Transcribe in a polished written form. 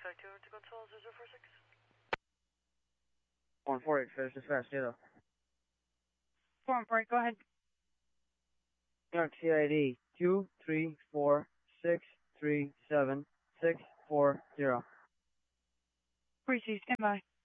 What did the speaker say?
to control 046. 148, finish dispatch, ditto. 4-1-4, go ahead. TID 234637640. Precinct, stand by.